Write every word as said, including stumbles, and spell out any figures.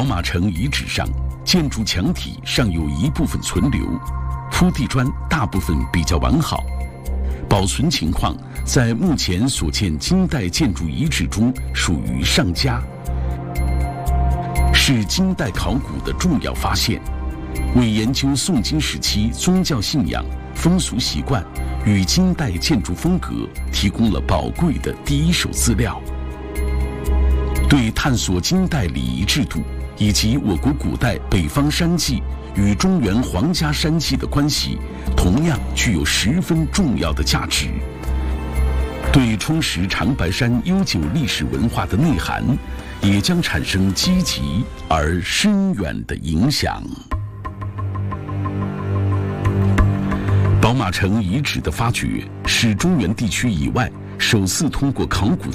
马城遗址上，建筑墙体尚有一部分存留，铺地砖大部分比较完好，保存情况在目前所见金代建筑遗址中属于上佳，是金代考古的重要发现，为研究宋金时期宗教信仰、风俗习惯与金代建筑风格提供了宝贵的第一手资料，对探索金代礼仪制度以及我国古代北方山记与中原皇家山记的关系，同样具有十分重要的价值，对充实长白山悠久历史文化的内涵，也将产生积极而深远的影响。宝马城遗址的发掘是中原地区以外首次通过考古